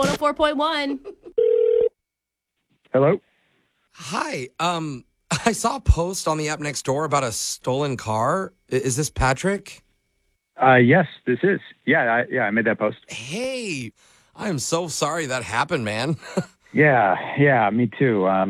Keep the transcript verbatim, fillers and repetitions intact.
one oh four point one. Hello? Hi. Um, I saw a post on the app next door about a stolen car. I- Is this Patrick? Uh, yes, this is. Yeah, I, yeah, I made that post. Hey, I am so sorry that happened, man. Yeah, yeah, me too. Um,